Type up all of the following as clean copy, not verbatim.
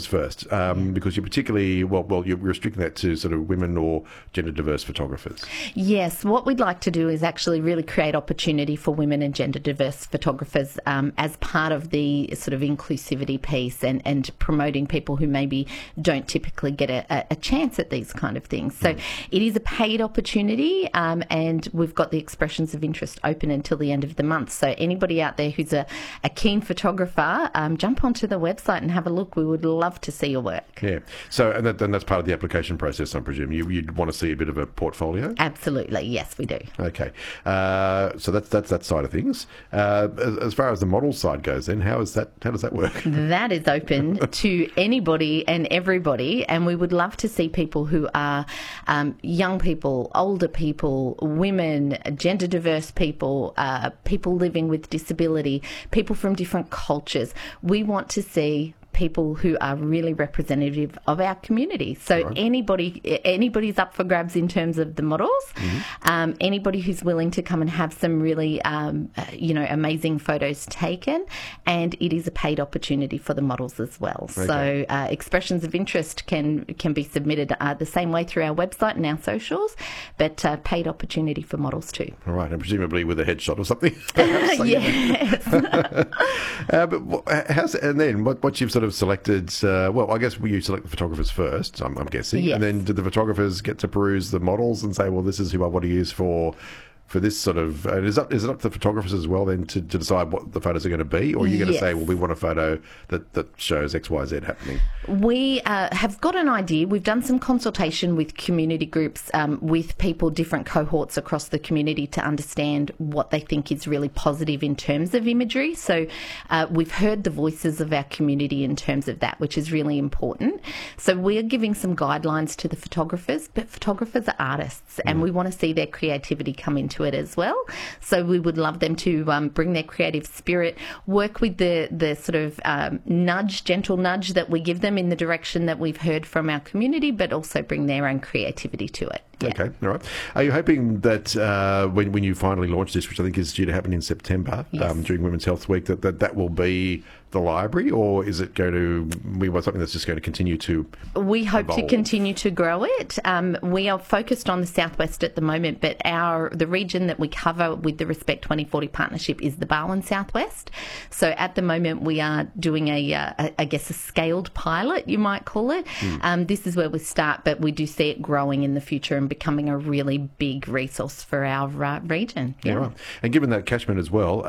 photographers first, because you're particularly, you're restricting that to sort of women or gender diverse photographers. Yes, what we'd like to do is actually really create opportunity for women and gender diverse photographers as part of the sort of inclusivity piece and promoting people who maybe don't typically get a chance at these kind of things. So it is a paid opportunity, and we've got the expressions of interest open until the end of the month. So anybody out there who's a keen photographer, jump onto the website and have a look. We would love to see your work. Yeah. So, and that's part of the application process, I presume. You'd want to see a bit of a portfolio? Absolutely. Yes, we do. Okay. So that's that side of things. As far as the model side goes, then how does that work? That is open to anybody and everybody, and we would love to see people who are young people, older people, women, gender diverse people, people living with disability, people from different cultures. We want to see people who are really representative of our community. So anybody's up for grabs in terms of the models. Anybody who's willing to come and have some really, amazing photos taken, and it is a paid opportunity for the models as well. Okay. So expressions of interest can be submitted the same way through our website and our socials, but paid opportunity for models too. All right, and presumably with a headshot or something. Yes. And then what you've sort of selected, I guess you select the photographers first, I'm guessing, yes. And then do the photographers get to peruse the models and say, well, this is who I want to use for this sort of, is it up to the photographers as well then to decide what the photos are going to be, or are you going to say, well, we want a photo that shows X, Y, Z happening? We have got an idea. We've done some consultation with community groups, with people, different cohorts across the community, to understand what they think is really positive in terms of imagery. So we've heard the voices of our community in terms of that, which is really important. So we're giving some guidelines to the photographers, but photographers are artists, and we want to see their creativity come into it as well. So we would love them to bring their creative spirit, work with the sort of gentle nudge that we give them in the direction that we've heard from our community, but also bring their own creativity to it. Yeah. Okay, all right. Are you hoping that when you finally launch this, which I think is due to happen in September, yes. During Women's Health Week, that will be the library, or is it going to be something that's just going to continue to We hope evolve? To continue to grow it. We are focused on the Southwest at the moment, but the region that we cover with the Respect 2040 partnership is the Barwon Southwest. So at the moment we are doing a scaled pilot, you might call it. This is where we start, but we do see it growing in the future and becoming a really big resource for our region. Yeah, right. And given that catchment as well,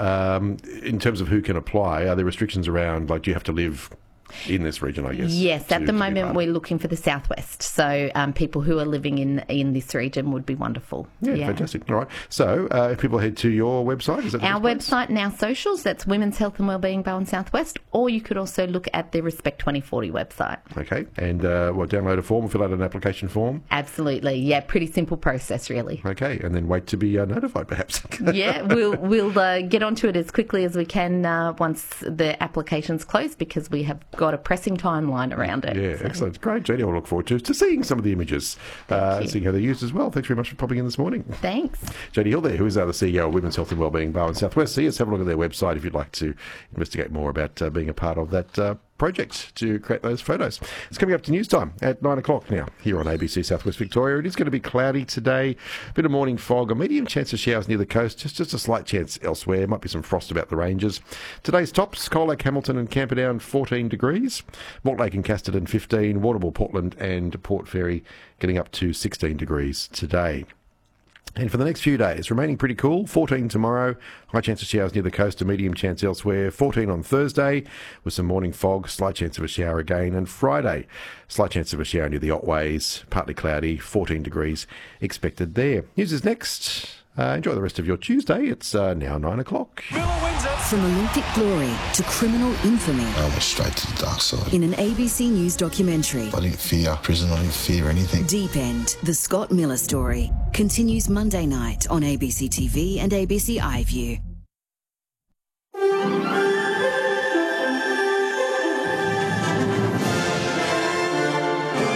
in terms of who can apply, are there restrictions around, like, do you have to live in this region, I guess? Yes, at the moment we're looking for the Southwest. So people who are living in this region would be wonderful. Yeah, fantastic. All right. So if people head to your website, is that our website and our socials? That's Women's Health and Wellbeing Barwon Southwest, or you could also look at the Respect 2040 website. Okay. And download a form, fill out an application form? Absolutely. Yeah, pretty simple process, really. Okay, and then wait to be notified, perhaps. Yeah, we'll get onto it as quickly as we can once the application's closed, because we have got a pressing timeline around it. Yeah, so. Excellent. Great, Jodie. I'll look forward to seeing some of the images, seeing how they're used as well. Thanks very much for popping in this morning. Thanks. Jodie Hill there, who is the CEO of Women's Health and Wellbeing Barwon Southwest. See us, have a look at their website if you'd like to investigate more about being a part of that project to create those photos. It's coming up to news time at 9 o'clock now here on ABC Southwest Victoria. It is going to be cloudy today, a bit of morning fog, a medium chance of showers near the coast, just a slight chance elsewhere. Might be some frost about the ranges. Today's tops: Coal Lake, Hamilton and Camperdown 14 degrees, Mortlake and Casterton 15, Waterville, Portland and Port Fairy getting up to 16 degrees today. And for the next few days, remaining pretty cool. 14 tomorrow, high chance of showers near the coast, a medium chance elsewhere. 14 on Thursday with some morning fog, slight chance of a shower again. And Friday, slight chance of a shower near the Otways, partly cloudy, 14 degrees expected there. News is next. Enjoy the rest of your Tuesday. It's now 9 o'clock. From Olympic glory to criminal infamy. I went straight to the dark side. In an ABC News documentary. I didn't fear prison, I didn't fear anything. Deep End, the Scott Miller story, continues Monday night on ABC TV and ABC iView.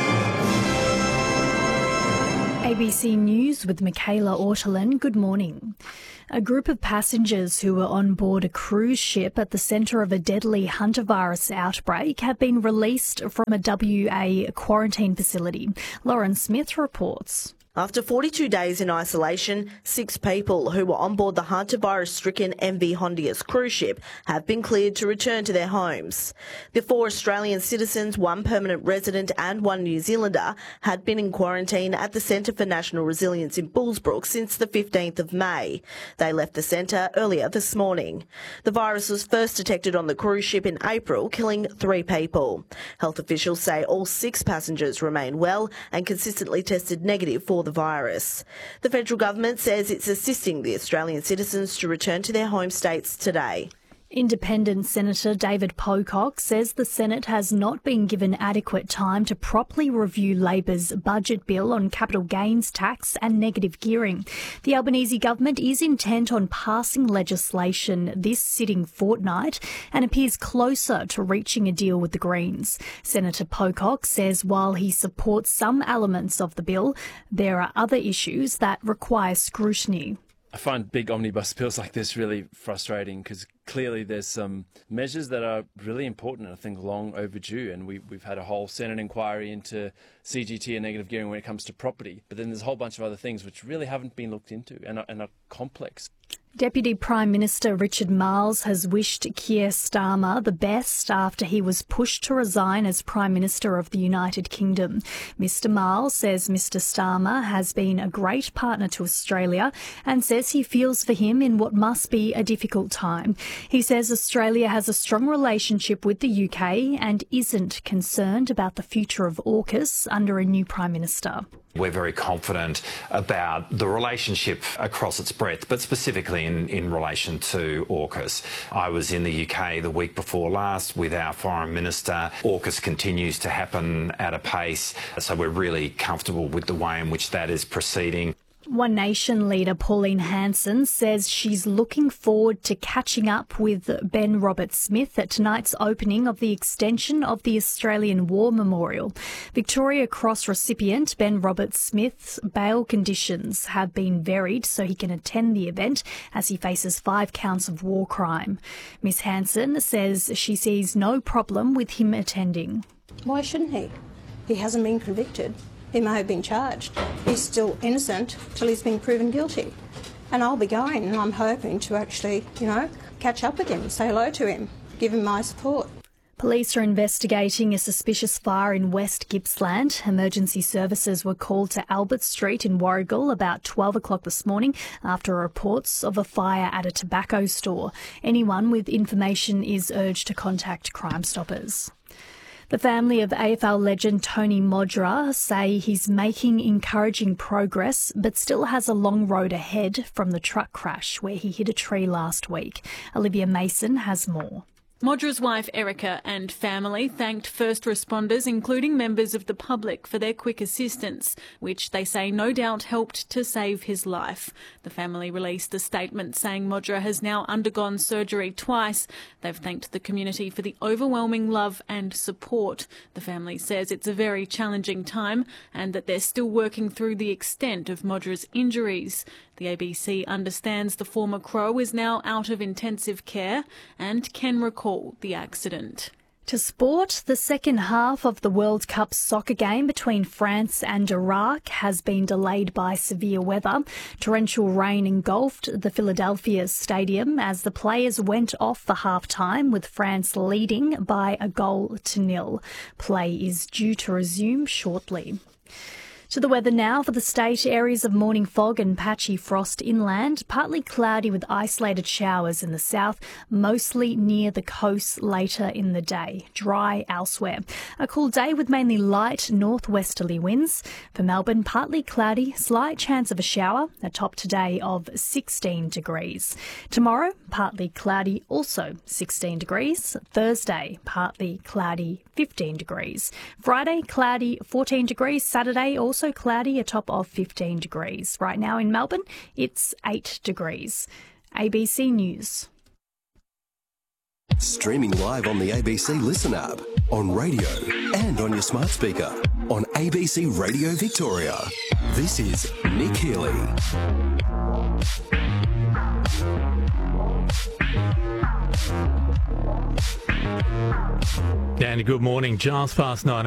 ABC News with Michaela Ortolin. Good morning. A group of passengers who were on board a cruise ship at the centre of a deadly hantavirus outbreak have been released from a WA quarantine facility. Lauren Smith reports. After 42 days in isolation, 6 people who were on board the hantavirus-stricken MV Hondias cruise ship have been cleared to return to their homes. The 4 Australian citizens, 1 permanent resident and 1 New Zealander, had been in quarantine at the Centre for National Resilience in Bullsbrook since the 15th of May. They left the centre earlier this morning. The virus was first detected on the cruise ship in April, killing 3 people. Health officials say all 6 passengers remain well and consistently tested negative for the virus. The federal government says it's assisting the Australian citizens to return to their home states today. Independent Senator David Pocock says the Senate has not been given adequate time to properly review Labor's budget bill on capital gains tax and negative gearing. The Albanese government is intent on passing legislation this sitting fortnight and appears closer to reaching a deal with the Greens. Senator Pocock says while he supports some elements of the bill, there are other issues that require scrutiny. I find big omnibus bills like this really frustrating because clearly there's some measures that are really important and I think long overdue, and we've had a whole Senate inquiry into CGT and negative gearing when it comes to property, but then there's a whole bunch of other things which really haven't been looked into and are complex. Deputy Prime Minister Richard Marles has wished Keir Starmer the best after he was pushed to resign as Prime Minister of the United Kingdom. Mr Marles says Mr Starmer has been a great partner to Australia and says he feels for him in what must be a difficult time. He says Australia has a strong relationship with the UK and isn't concerned about the future of AUKUS under a new Prime Minister. We're very confident about the relationship across its breadth, but specifically in relation to AUKUS. I was in the UK the week before last with our Foreign Minister. AUKUS continues to happen at a pace, so we're really comfortable with the way in which that is proceeding. One Nation leader Pauline Hanson says she's looking forward to catching up with Ben Roberts-Smith at tonight's opening of the extension of the Australian War Memorial. Victoria Cross recipient Ben Roberts-Smith's bail conditions have been varied so he can attend the event as he faces 5 counts of war crime. Ms Hanson says she sees no problem with him attending. Why shouldn't he? He hasn't been convicted. He may have been charged. He's still innocent till he's been proven guilty. And I'll be going and I'm hoping to actually, catch up with him, say hello to him, give him my support. Police are investigating a suspicious fire in West Gippsland. Emergency services were called to Albert Street in Warragul about 12 o'clock this morning after reports of a fire at a tobacco store. Anyone with information is urged to contact Crime Stoppers. The family of AFL legend Tony Modra say he's making encouraging progress but still has a long road ahead from the truck crash where he hit a tree last week. Olivia Mason has more. Modra's wife Erica and family thanked first responders, including members of the public, for their quick assistance, which they say no doubt helped to save his life. The family released a statement saying Modra has now undergone surgery twice. They've thanked the community for the overwhelming love and support. The family says it's a very challenging time and that they're still working through the extent of Modra's injuries. The ABC understands the former Crow is now out of intensive care and can recall the accident. To sport, the second half of the World Cup soccer game between France and Iraq has been delayed by severe weather. Torrential rain engulfed the Philadelphia stadium as the players went off for half-time with France leading by 1-0. Play is due to resume shortly. To the weather now for the state. Areas of morning fog and patchy frost inland, partly cloudy with isolated showers in the south, mostly near the coast later in the day. Dry elsewhere. A cool day with mainly light northwesterly winds. For Melbourne, partly cloudy, slight chance of a shower, a top today of 16 degrees. Tomorrow, partly cloudy, also 16 degrees. Thursday, partly cloudy, 15 degrees. Friday, cloudy, 14 degrees. Saturday, also cloudy, a top of 15 degrees. Right now in Melbourne, it's 8 degrees. ABC News. Streaming live on the ABC Listen app, on radio and on your smart speaker, on ABC Radio Victoria. This is Nick Healy. And good morning. Just past 9